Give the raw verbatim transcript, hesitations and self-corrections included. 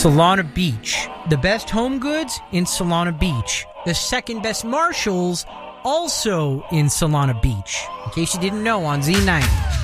Solana Beach. The best home goods in Solana Beach. The second best Marshalls also in Solana Beach. In case you didn't know, on Z ninety.